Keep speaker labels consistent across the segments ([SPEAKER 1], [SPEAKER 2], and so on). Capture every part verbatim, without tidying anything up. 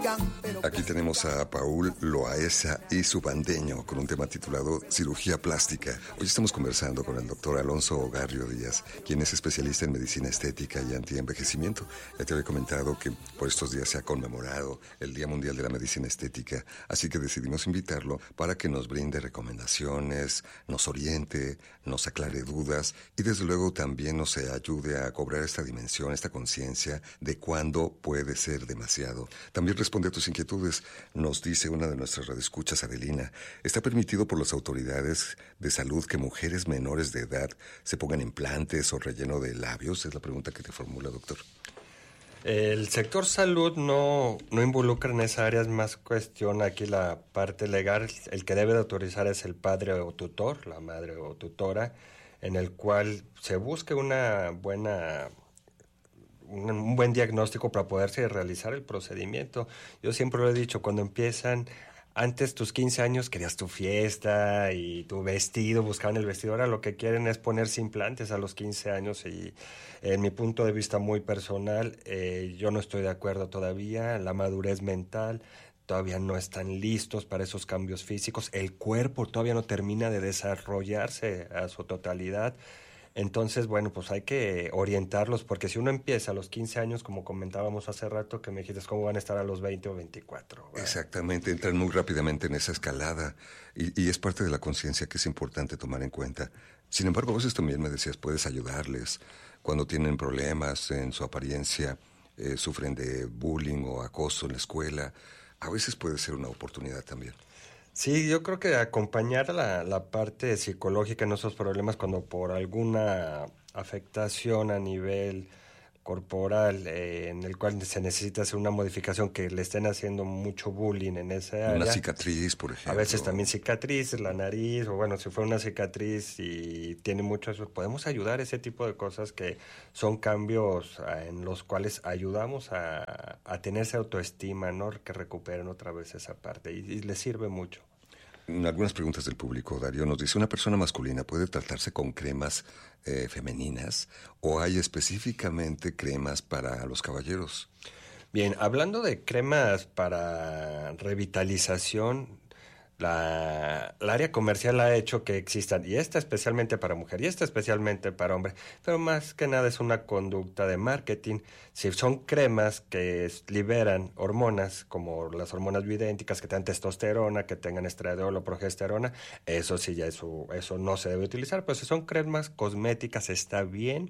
[SPEAKER 1] Aquí tenemos a Paul Loaesa y su bandeño con un tema titulado Cirugía Plástica. Hoy estamos conversando con el doctor Alonso Ogarrio Díaz, quien es especialista en medicina estética y antienvejecimiento. Ya te había comentado que por estos días se ha conmemorado el Día Mundial de la Medicina Estética, así que decidimos invitarlo para que nos brinde recomendaciones, nos oriente, nos aclare dudas y desde luego también nos ayude a cobrar esta dimensión, esta conciencia de cuándo puede ser demasiado. También responde a tus inquietudes. Nos dice una de nuestras radioescuchas, Adelina, ¿está permitido por las autoridades de salud que mujeres menores de edad se pongan implantes o relleno de labios? Es la pregunta que te formula, doctor.
[SPEAKER 2] El sector salud no, no involucra en esa área, es más cuestión aquí la parte legal. El que debe de autorizar es el padre o tutor, la madre o tutora, en el cual se busque una buena... un buen diagnóstico para poderse realizar el procedimiento. Yo siempre lo he dicho, cuando empiezan, antes tus quince años querías tu fiesta y tu vestido, buscaban el vestido, ahora lo que quieren es ponerse implantes a los quince años y en mi punto de vista muy personal, eh, yo no estoy de acuerdo todavía, la madurez mental, todavía no están listos para esos cambios físicos, el cuerpo todavía no termina de desarrollarse a su totalidad. Entonces, bueno, pues hay que orientarlos, porque si uno empieza a los quince años, como comentábamos hace rato, que me dijiste cómo van a estar a los veinte o veinticuatro. ¿Verdad?
[SPEAKER 1] Exactamente, entran muy rápidamente en esa escalada y, y es parte de la conciencia que es importante tomar en cuenta. Sin embargo, a veces también me decías, puedes ayudarles cuando tienen problemas en su apariencia, eh, sufren de bullying o acoso en la escuela. A veces puede ser una oportunidad también.
[SPEAKER 2] Sí, yo creo que acompañar la, la parte psicológica en esos problemas cuando por alguna afectación a nivel corporal eh, en el cual se necesita hacer una modificación, que le estén haciendo mucho bullying en esa área.
[SPEAKER 1] Una cicatriz, por ejemplo.
[SPEAKER 2] A veces también cicatrices, la nariz, o bueno, si fuera una cicatriz y tiene mucho eso, podemos ayudar a ese tipo de cosas que son cambios en los cuales ayudamos a, a tener esa autoestima, ¿no? Que recuperen otra vez esa parte y, y les sirve mucho.
[SPEAKER 1] Algunas preguntas del público, Darío nos dice, ¿una persona masculina puede tratarse con cremas eh, femeninas o hay específicamente cremas para los caballeros?
[SPEAKER 2] Bien, hablando de cremas para revitalización, la, la área comercial ha hecho que existan, y esta especialmente para mujer, y esta especialmente para hombre, pero más que nada es una conducta de marketing. Si son cremas que liberan hormonas, como las hormonas bioidénticas, que tengan testosterona, que tengan estradiol o progesterona, eso sí ya eso, eso no se debe utilizar, pero si son cremas cosméticas está bien.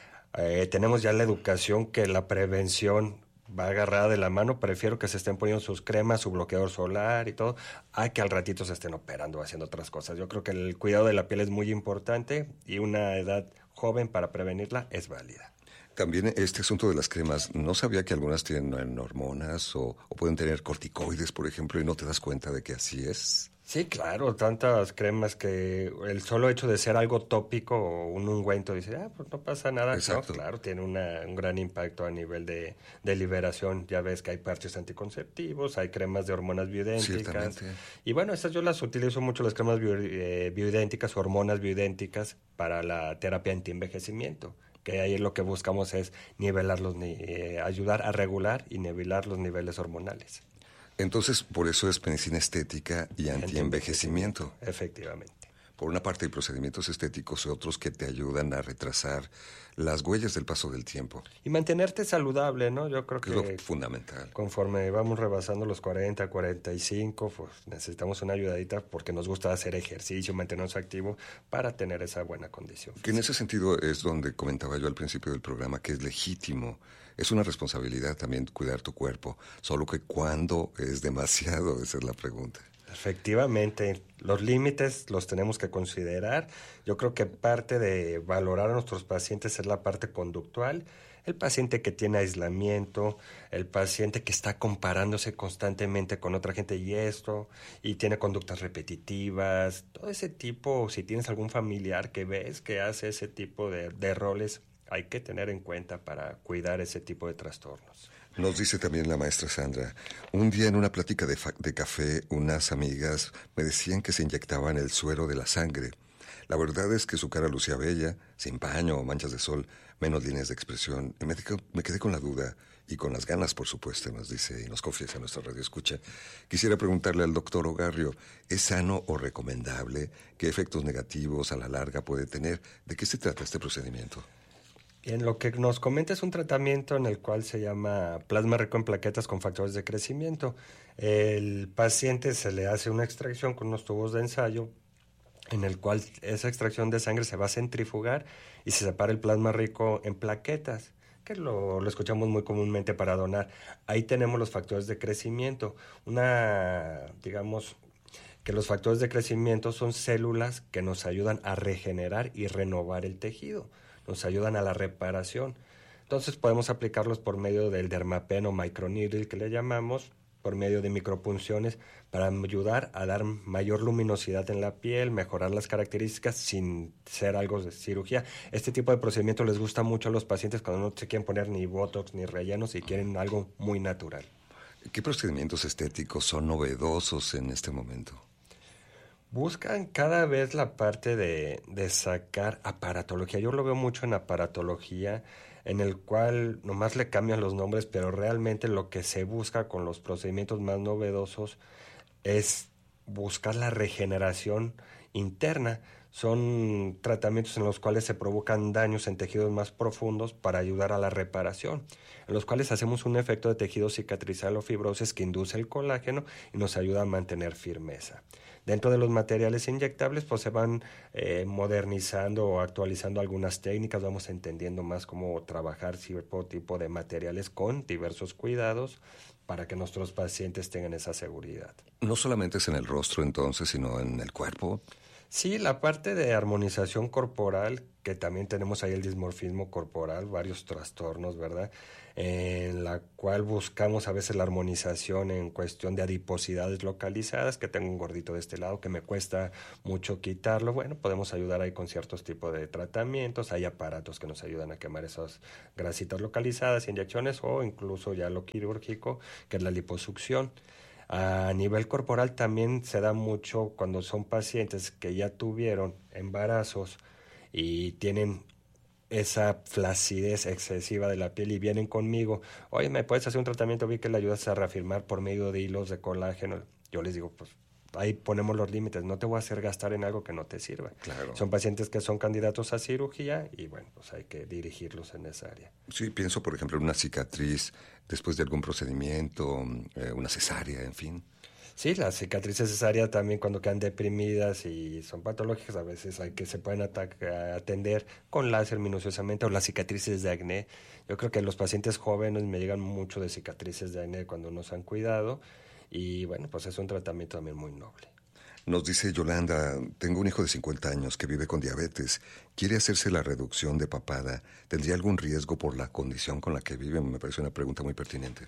[SPEAKER 2] Eh, tenemos ya la educación que la prevención va agarrada de la mano, prefiero que se estén poniendo sus cremas, su bloqueador solar y todo, a que al ratito se estén operando o haciendo otras cosas. Yo creo que el cuidado de la piel es muy importante y una edad joven para prevenirla es válida.
[SPEAKER 1] También este asunto de las cremas, no sabía que algunas tienen hormonas o, o pueden tener corticoides, por ejemplo, y no te das cuenta de que así es.
[SPEAKER 2] Sí, claro, tantas cremas que el solo hecho de ser algo tópico o un ungüento, dice, ah, pues no pasa nada.
[SPEAKER 1] Exacto.
[SPEAKER 2] No, claro, tiene una, un gran impacto a nivel de, de liberación. Ya ves que hay parches anticonceptivos, hay cremas de hormonas bioidénticas. Y bueno, estas yo las utilizo mucho, las cremas bio, eh, bioidénticas, hormonas bioidénticas para la terapia antienvejecimiento, que ahí lo que buscamos es nivelar los, eh, ayudar a regular y nivelar los niveles hormonales.
[SPEAKER 1] Entonces, por eso es medicina estética y antienvejecimiento.
[SPEAKER 2] Efectivamente.
[SPEAKER 1] Por una parte hay procedimientos estéticos y otros que te ayudan a retrasar las huellas del paso del tiempo.
[SPEAKER 2] Y mantenerte saludable, ¿no? Yo creo que,
[SPEAKER 1] que es lo fundamental.
[SPEAKER 2] Conforme vamos rebasando los cuarenta, cuarenta y cinco, pues necesitamos una ayudadita porque nos gusta hacer ejercicio, mantenernos activos para tener esa buena condición física.
[SPEAKER 1] Que en ese sentido es donde comentaba yo al principio del programa que es legítimo. Es una responsabilidad también cuidar tu cuerpo, solo que ¿cuándo es demasiado? Esa es la pregunta.
[SPEAKER 2] Efectivamente, los límites los tenemos que considerar. Yo creo que parte de valorar a nuestros pacientes es la parte conductual. El paciente que tiene aislamiento, el paciente que está comparándose constantemente con otra gente y esto, y tiene conductas repetitivas, todo ese tipo, si tienes algún familiar que ves que hace ese tipo de, de roles, hay que tener en cuenta para cuidar ese tipo de trastornos.
[SPEAKER 1] Nos dice también la maestra Sandra, un día en una plática de, fa- de café, unas amigas me decían que se inyectaban el suero de la sangre. La verdad es que su cara lucía bella, sin paño o manchas de sol, menos líneas de expresión, y me, me quedé con la duda, y con las ganas, por supuesto, nos dice y nos confiesa nuestra radio escucha. Quisiera preguntarle al doctor Ogarrio, ¿es sano o recomendable? ¿Qué efectos negativos a la larga puede tener? ¿De qué se trata este procedimiento?
[SPEAKER 2] Bien, lo que nos comenta es un tratamiento en el cual se llama plasma rico en plaquetas con factores de crecimiento. El paciente se le hace una extracción con unos tubos de ensayo en el cual esa extracción de sangre se va a centrifugar y se separa el plasma rico en plaquetas, que lo, lo escuchamos muy comúnmente para donar. Ahí tenemos los factores de crecimiento. Una, digamos, que los factores de crecimiento son células que nos ayudan a regenerar y renovar el tejido, nos ayudan a la reparación. Entonces podemos aplicarlos por medio del dermapen o microneedle que le llamamos, por medio de micropunciones, para ayudar a dar mayor luminosidad en la piel, mejorar las características sin ser algo de cirugía. Este tipo de procedimiento les gusta mucho a los pacientes cuando no se quieren poner ni botox ni rellenos y quieren algo muy natural.
[SPEAKER 1] ¿Qué procedimientos estéticos son novedosos en este momento?
[SPEAKER 2] Buscan cada vez la parte de, de sacar aparatología. Yo lo veo mucho en aparatología, en el cual nomás le cambian los nombres, pero realmente lo que se busca con los procedimientos más novedosos es buscar la regeneración interna. Son tratamientos en los cuales se provocan daños en tejidos más profundos para ayudar a la reparación, en los cuales hacemos un efecto de tejido cicatrizal o fibrosis que induce el colágeno y nos ayuda a mantener firmeza. Dentro de los materiales inyectables, pues se van eh, modernizando o actualizando algunas técnicas, vamos entendiendo más cómo trabajar cierto tipo de materiales con diversos cuidados para que nuestros pacientes tengan esa seguridad.
[SPEAKER 1] No solamente es en el rostro entonces, sino en el cuerpo.
[SPEAKER 2] Sí, la parte de armonización corporal, que también tenemos ahí el dismorfismo corporal, varios trastornos, ¿verdad? En la cual buscamos a veces la armonización en cuestión de adiposidades localizadas, que tengo un gordito de este lado que me cuesta mucho quitarlo. Bueno, podemos ayudar ahí con ciertos tipos de tratamientos, hay aparatos que nos ayudan a quemar esas grasitas localizadas, inyecciones o incluso ya lo quirúrgico, que es la liposucción. A nivel corporal también se da mucho cuando son pacientes que ya tuvieron embarazos y tienen esa flacidez excesiva de la piel y vienen conmigo, oye, ¿me puedes hacer un tratamiento? Vi que le ayudas a reafirmar por medio de hilos de colágeno. Yo les digo, pues ahí ponemos los límites, no te voy a hacer gastar en algo que no te sirva.
[SPEAKER 1] Claro.
[SPEAKER 2] Son pacientes que son candidatos a cirugía y bueno, pues hay que dirigirlos en esa área.
[SPEAKER 1] Sí, pienso por ejemplo en una cicatriz después de algún procedimiento, eh, una cesárea, en fin.
[SPEAKER 2] Sí, las cicatrices cesáreas también cuando quedan deprimidas y son patológicas, a veces hay que se pueden atender con láser minuciosamente o las cicatrices de acné. Yo creo que los pacientes jóvenes me llegan mucho de cicatrices de acné cuando no se han cuidado y bueno, pues es un tratamiento también muy noble.
[SPEAKER 1] Nos dice Yolanda, tengo un hijo de cincuenta años que vive con diabetes, quiere hacerse la reducción de papada, ¿tendría algún riesgo por la condición con la que vive? Me parece una pregunta muy pertinente.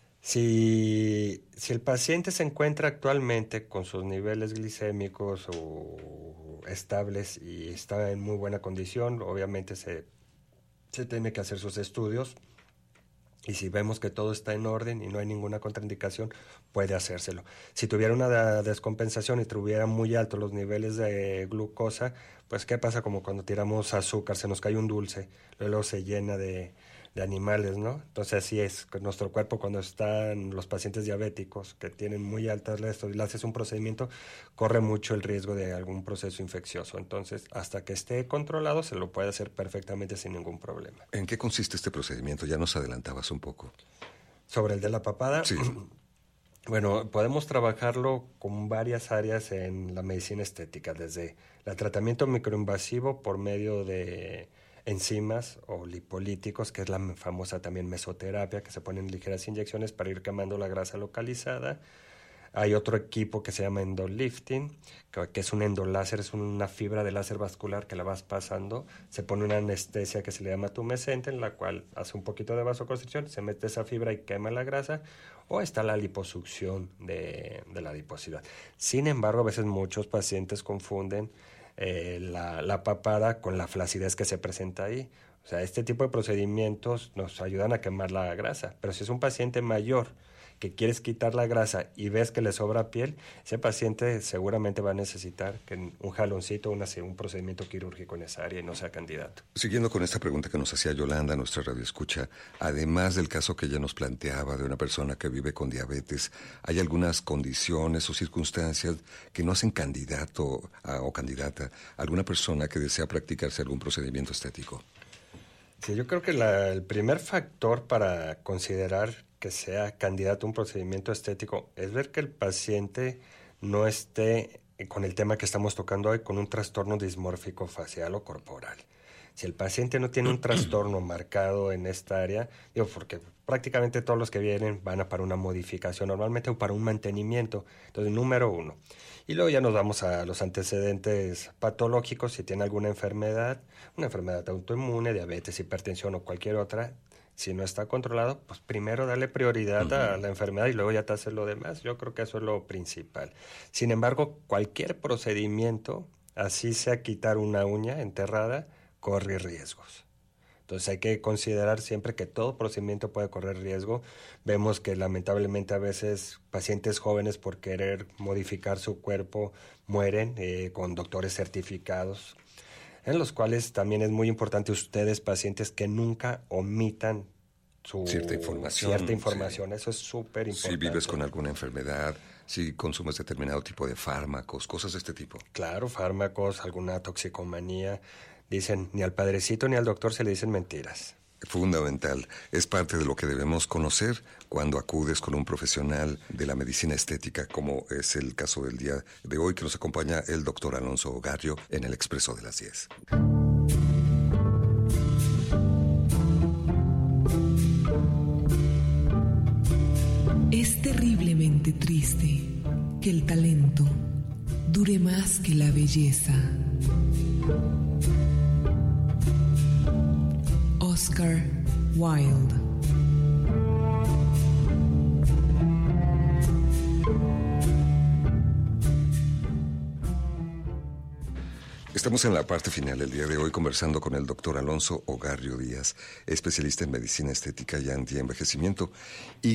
[SPEAKER 2] Si, si el paciente se encuentra actualmente con sus niveles glicémicos o estables y está en muy buena condición, obviamente se, se tiene que hacer sus estudios y si vemos que todo está en orden y no hay ninguna contraindicación, puede hacérselo. Si tuviera una descompensación y tuviera muy altos los niveles de glucosa, pues ¿qué pasa? Como cuando tiramos azúcar, se nos cae un dulce, luego se llena de... de animales, ¿no? Entonces así es, con nuestro cuerpo cuando están los pacientes diabéticos que tienen muy altas restos y le haces un procedimiento, corre mucho el riesgo de algún proceso infeccioso. Entonces, hasta que esté controlado, se lo puede hacer perfectamente sin ningún problema.
[SPEAKER 1] ¿En qué consiste este procedimiento? Ya nos adelantabas un poco.
[SPEAKER 2] Sobre el de la papada,
[SPEAKER 1] sí.
[SPEAKER 2] Bueno, podemos trabajarlo con varias áreas en la medicina estética, desde el tratamiento microinvasivo por medio de enzimas o lipolíticos, que es la famosa también mesoterapia, que se ponen ligeras inyecciones para ir quemando la grasa localizada. Hay otro equipo que se llama endolifting, que, que es un endoláser, es una fibra de láser vascular que la vas pasando, se pone una anestesia que se le llama tumescente, en la cual hace un poquito de vasoconstricción, se mete esa fibra y quema la grasa, o está la liposucción de, de la adiposidad. Sin embargo, a veces muchos pacientes confunden Eh, la, la papada con la flacidez que se presenta ahí. O sea, este tipo de procedimientos nos ayudan a quemar la grasa, pero si es un paciente mayor que quieres quitar la grasa y ves que le sobra piel, ese paciente seguramente va a necesitar que un jaloncito, una, un procedimiento quirúrgico en esa área y no sea candidato.
[SPEAKER 1] Siguiendo con esta pregunta que nos hacía Yolanda, nuestra radioescucha, además del caso que ella nos planteaba de una persona que vive con diabetes, ¿hay algunas condiciones o circunstancias que no hacen candidato a, o candidata a alguna persona que desea practicarse algún procedimiento estético?
[SPEAKER 2] Sí, yo creo que la, el primer factor para considerar que sea candidato a un procedimiento estético es ver que el paciente no esté con el tema que estamos tocando hoy, con un trastorno dismórfico facial o corporal. Si el paciente no tiene un trastorno marcado en esta área, digo, porque prácticamente todos los que vienen van a para una modificación normalmente o para un mantenimiento. Entonces, número uno. Y luego ya nos vamos a los antecedentes patológicos, si tiene alguna enfermedad, una enfermedad autoinmune, diabetes, hipertensión o cualquier otra. Si no está controlado, pues primero darle prioridad uh-huh. a la enfermedad y luego ya te hace lo demás. Yo creo que eso es lo principal. Sin embargo, cualquier procedimiento, así sea quitar una uña enterrada, corre riesgos. Entonces hay que considerar siempre que todo procedimiento puede correr riesgo. Vemos que lamentablemente a veces pacientes jóvenes por querer modificar su cuerpo mueren eh, con doctores certificados, en los cuales también es muy importante ustedes, pacientes, que nunca omitan su
[SPEAKER 1] cierta información.
[SPEAKER 2] Cierta información. Sí. Eso es súper importante.
[SPEAKER 1] Si vives con alguna enfermedad, si consumes determinado tipo de fármacos, cosas de este tipo.
[SPEAKER 2] Claro, fármacos, alguna toxicomanía. Dicen, ni al padrecito ni al doctor se le dicen mentiras.
[SPEAKER 1] Fundamental. Es parte de lo que debemos conocer cuando acudes con un profesional de la medicina estética, como es el caso del día de hoy, que nos acompaña el doctor Alonso Ogarrio en el Expreso de las diez.
[SPEAKER 3] Es terriblemente triste que el talento dure más que la belleza. Oscar Wilde.
[SPEAKER 1] Estamos en la parte final del día de hoy conversando con el doctor Alonso Ogarrio Díaz, especialista en medicina estética y antienvejecimiento. Y